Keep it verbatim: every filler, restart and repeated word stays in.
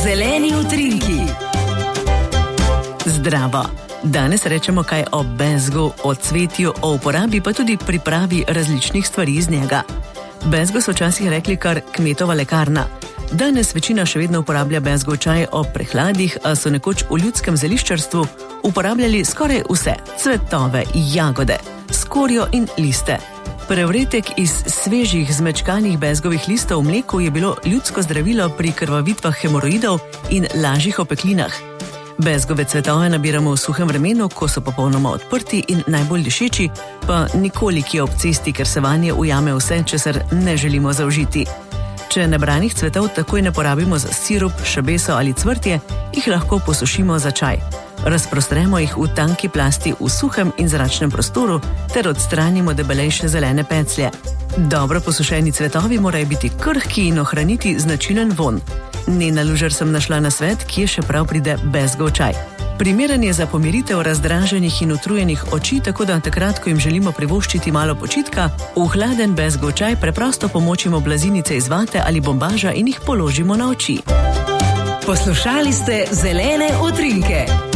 Zeleni utrinki. Zdravo! Danes rečemo kaj o bezgu, o cvetju, o uporabi pa tudi pripravi različnih stvari iz njega. Bezgo so včasih rekli kar kmetova lekarna. Danes večina še vedno uporablja bezgov čaj ob prehladih, a so nekoč v ljudskem zeliščarstvu uporabljali skoraj vse, cvetove, jagode, skorjo in liste. Prevretek iz svežih zmečkanih bezgovih listov v mleku je bilo ljudsko zdravilo pri krvavitvah hemoroidov in lažjih opeklinah. Bezgove cvetove nabiramo v suhem vremenu, ko so popolnoma odprti in najbolj dišeči, pa nikoli kje ob cesti, ker se vanje ujame vse, česar ne želimo zaužiti. Če nebranih cvetov takoj ne porabimo za sirup, šabeso ali cvrtje, jih lahko posušimo za čaj. Razprostremo jih v tanki plasti v suhem in zračnem prostoru ter odstranimo debelejše zelene peclje. Dobro posušeni cvetovi morajo biti krhki in ohraniti značilen vonj. Nena Lužar sem našla nasvet, kje še prav pride bezgov čaj. Primeren je za pomiritev razdraženih in utrujenih oči, tako da takrat, ko jim želimo privoščiti malo počitka, v hladen bezgov čaj preprosto pomočimo blazinice iz vate ali bombaža in jih položimo na oči. Poslušali ste Zelene utrinke.